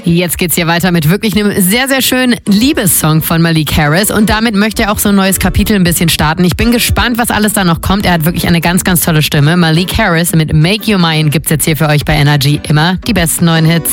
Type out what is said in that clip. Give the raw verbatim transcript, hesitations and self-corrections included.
Jetzt geht's hier weiter mit wirklich einem sehr, sehr schönen Liebessong von Malik Harris. Und damit möchte er auch so ein neues Kapitel ein bisschen starten. Ich bin gespannt, was alles da noch kommt. Er hat wirklich eine ganz, ganz tolle Stimme. Malik Harris mit Make You Mine gibt's jetzt hier für euch bei Energy. Immer die besten neuen Hits.